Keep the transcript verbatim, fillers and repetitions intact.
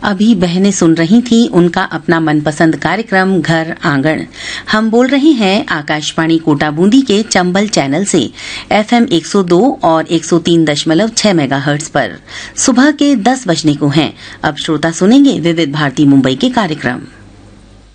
अभी बहनें सुन रही थी उनका अपना मनपसंद कार्यक्रम घर आंगन। हम बोल रहे हैं आकाशवाणी कोटा बूंदी के चंबल चैनल से एफएम एक सौ दो और एक सौ तीन दशमलव छह मेगाहर्ट्ज पर। सुबह के दस बजने को हैं। अब श्रोता सुनेंगे विविध भारती मुंबई के कार्यक्रम।